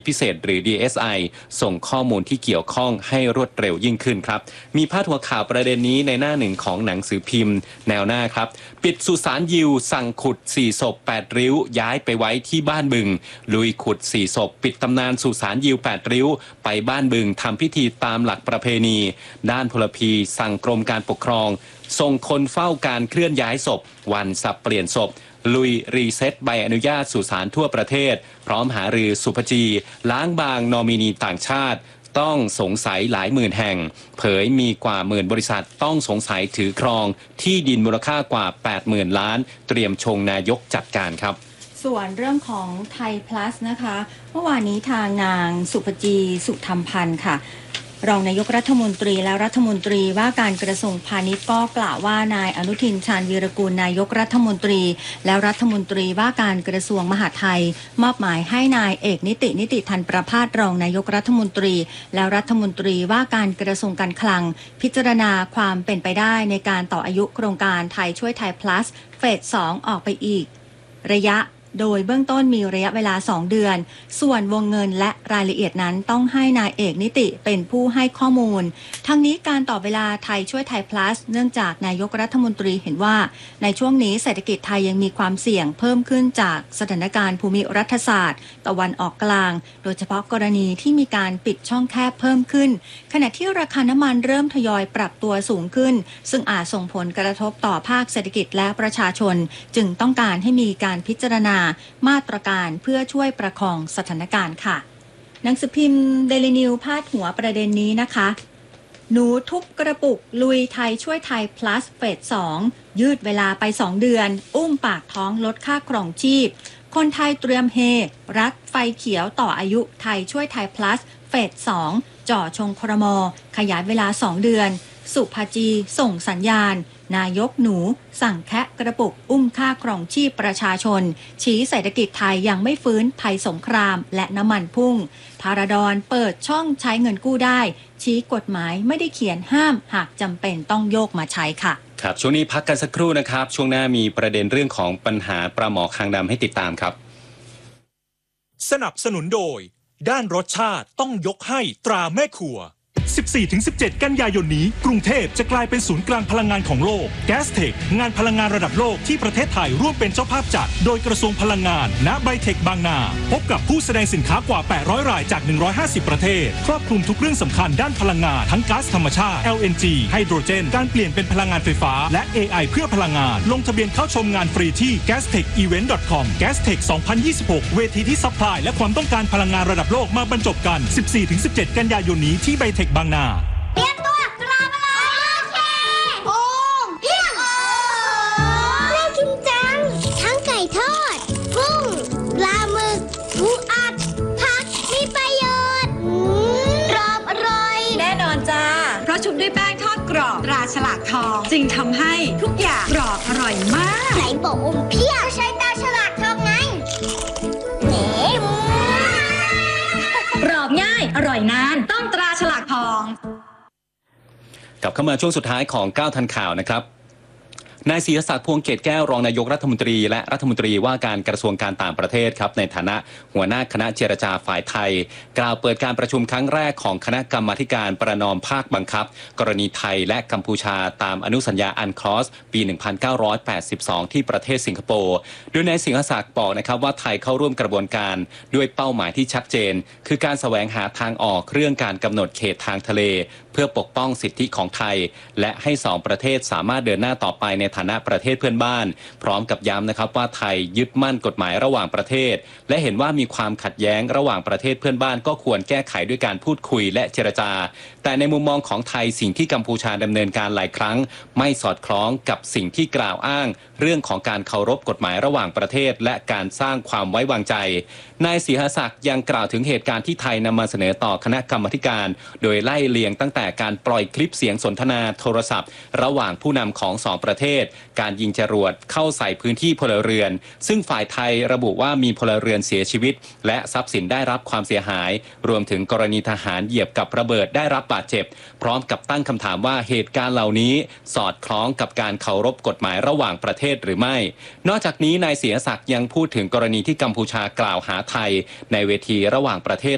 พิเศษหรือ DSI ส่งข้อมูลที่เกี่ยวข้องให้รวดเร็วยิ่งขึ้นครับมีพาดหัวข่าวประเด็นนี้ในหน้าหนึ่งของหนังสือพิมพ์แนวหน้าครับปิดสุสานยิวสั่งขุด4ศพ8ริ้วย้ายไปไว้ที่บ้านบึงลุยขุด4ศพปิดตำนานสุสานยิว8ริ้วไปบ้านบึงทำพิธีตามหลักประเพณีด้านพลพีสั่งกรมการปกครองส่งคนเฝ้าการเคลื่อนย้ายศพวันสับเปลี่ยนศพลุยรีเซ็ตใบอนุญาตสุสานทั่วประเทศพร้อมหารือสุภจีล้างบางนอมินีต่างชาติต้องสงสัยหลายหมื่นแห่งเผยมีกว่าหมื่นบริษัทต้องสงสัยถือครองที่ดินมูลค่ากว่า 80,000 ล้านเตรียมชงนายกจัดการครับส่วนเรื่องของไทยพลัสนะคะเมื่อวานนี้ทางนางสุภจีสุธรรมพันธ์ค่ะรองนายกรัฐมนตรีและรัฐมนตรีว่าการกระทรวงพาณิชย์ก็กล่าวว่านายอนุทินชาญวีรกูลนายกรัฐมนตรีและรัฐมนตรีว่าการกระทรวงมหาดไทยมอบหมายให้นายเอกนิติธันประภาสรองนายกรัฐมนตรีและรัฐมนตรีว่าการกระทรวงการคลังพิจารณาความเป็นไปได้ในการต่ออายุโครงการไทยช่วยไทยพลัสเฟส 2ออกไปอีกระยะโดยเบื้องต้นมีระยะเวลา2เดือนส่วนวงเงินและรายละเอียดนั้นต้องให้นายเอกนิติเป็นผู้ให้ข้อมูลทั้งนี้การต่อเวลาไทยช่วยไทยพลัสเนื่องจากนายกรัฐมนตรีเห็นว่าในช่วงนี้เศรษฐกิจไทยยังมีความเสี่ยงเพิ่มขึ้นจากสถานการณ์ภูมิรัฐศาสตร์ตะวันออกกลางโดยเฉพาะกรณีที่มีการปิดช่องแคบเพิ่มขึ้นขณะที่ราคาน้ำมันเริ่มทยอยปรับตัวสูงขึ้นซึ่งอาจส่งผลกระทบต่อภาคเศรษฐกิจและประชาชนจึงต้องการให้มีการพิจารณามาตรการเพื่อช่วยประคองสถานการณ์ค่ะหนังสือพิมพ์เดลินิวพาดหัวประเด็นนี้นะคะหนูทุบกระปุกลุยไทยช่วยไทย plus เฟส 2ยืดเวลาไป2เดือนอุ้มปากท้องลดค่าครองชีพคนไทยเตรียมเฮรัฐไฟเขียวต่ออายุไทยช่วยไทย plus เฟส 2จ่อชงครม.ขยายเวลา2เดือนสุภาจีส่งสัญญาณนายกหนูสั่งแคะกระปุกอุ้มค่าครองชีพประชาชนชี้เศรษฐกิจไทยยังไม่ฟื้นภัยสงครามและน้ำมันพุ่งพาราดอนเปิดช่องใช้เงินกู้ได้ชี้กฎหมายไม่ได้เขียนห้ามหากจำเป็นต้องโยกมาใช้ค่ะครับช่วงนี้พักกันสักครู่นะครับช่วงหน้ามีประเด็นเรื่องของปัญหาปลาหมอคางดำให้ติดตามครับสนับสนุนโดยด้านรสชาติต้องยกให้ตราแม่ครัว14-17 กันยายนนี้กรุงเทพจะกลายเป็นศูนย์กลางพลังงานของโลก Gastech งานพลังงานระดับโลกที่ประเทศไทยร่วมเป็นเจ้าภาพจัดโดยกระทรวงพลังงานณไบเทคบางนาพบกับผู้แสดงสินค้ากว่า800รายจาก150ประเทศครอบคลุมทุกเรื่องสำคัญด้านพลังงานทั้งก๊าซธรรมชาติ LNG ไฮโดรเจนการเปลี่ยนเป็นพลังงานไฟฟ้าและ AI เพื่อพลังงานลงทะเบียนเข้าชมงานฟรีที่ gastechevent.com Gastech 2026 เวทีที่ซัพพลายและความต้องการพลังงานระดับโลกมาบรรจบกัน 14-17 กันยายนนี้ที่ไบเทคบางนาเตรียมตัวกลับมาเลยโอเคโอ้เพียงน่ากินจังทั้งไก่ทอดกุ้งปลาหมึกปูอัดผักมีประโยชน์กรอบอร่อยแน่นอนจ้าเพราะชุบด้วยแป้งทอดกรอบตราฉลากทองจึงทำให้ทุกอย่างกรอบอร่อยมากไหนบอกอมเพียงใช้ตราฉลากทองไงกรอบง่ายอร่อยนานต้องตราฉลากทองกลับเข้ามาช่วงสุดท้ายของ9ทันข่าวนะครับนายศิรศักดิ์พวงเกตแก้วรองนายกรัฐมนตรีและรัฐมนตรีว่าการกระทรวงการต่างประเทศครับในฐานะหัวหน้าคณะเจรจาฝ่ายไทยกล่าวเปิดการประชุมครั้งแรกของคณะกรรมาการประนอมภาคบังคับกรณีไทยและกัมพูชาตามอนุสัญญาอันคลอสปี 1982 ที่ประเทศสิงคโปร์โดยนายศิรศักดิ์บอกนะครับว่าไทยเข้าร่วมกระบวนการด้วยเป้าหมายที่ชัดเจนคือการแสวงหาทางออกเรื่องการกำหนดเขตทางทะเลเพื่อปกป้องสิทธิของไทยและให้2ประเทศสามารถเดินหน้าต่อไปในฐานะประเทศเพื่อนบ้านพร้อมกับย้ำนะครับว่าไทยยึดมั่นกฎหมายระหว่างประเทศและเห็นว่ามีความขัดแย้งระหว่างประเทศเพื่อนบ้านก็ควรแก้ไขด้วยการพูดคุยและเจรจาแต่ในมุมมองของไทยสิ่งที่กัมพูชาดำเนินการหลายครั้งไม่สอดคล้องกับสิ่งที่กล่าวอ้างเรื่องของการเคารพกฎหมายระหว่างประเทศและการสร้างความไว้วางใจนายศิรศักดิ์ยังกล่าวถึงเหตุการณ์ที่ไทยนำมาเสนอต่อคณะกรรมาการโดยไล่เลียงตั้งแต่การปล่อยคลิปเสียงสนทนาโทรศัพท์ระหว่างผู้นำของ2ประเทศการยิงจรวดเข้าใส่พื้นที่พลเรือนซึ่งฝ่ายไทยระบุว่ามีพลเรือนเสียชีวิตและทรัพย์สินได้รับความเสียหายรวมถึงกรณีทหารเหยียบกับระเบิดได้รับบาดเจ็บพร้อมกับตั้งคำถามว่าเหตุการณ์เหล่านี้สอดคล้องกับการเคารพกฎหมายระหว่างประเทศหรือไม่นอกจากนี้นายศิรศักดิ์ยังพูดถึงกรณีที่กัมพูชากล่าวหาไทยในเวทีระหว่างประเทศ